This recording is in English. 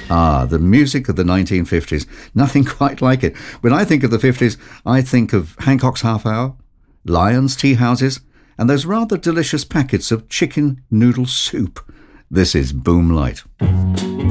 Ah, the music of the 1950s. Nothing quite like it. When I think of the 50s, I think of Hancock's Half Hour, Lyons tea houses, and those rather delicious packets of chicken noodle soup. This is Boom Light.